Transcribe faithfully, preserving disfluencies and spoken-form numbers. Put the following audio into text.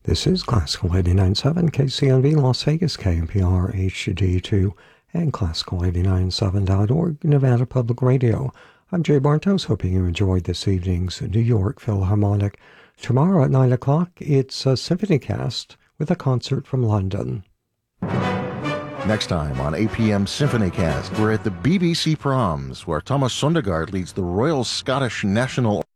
This is Classical eighty-nine point seven K C N V Las Vegas, K N P R H D two, and Classical eighty-nine point seven dot org, Nevada Public Radio. I'm Jay Bartos, hoping you enjoyed this evening's New York Philharmonic. Tomorrow at nine o'clock, it's a Symphony Cast with a concert from London. Next time on A P M Symphony Cast, we're at the B B C Proms, where Thomas Sondergaard leads the Royal Scottish National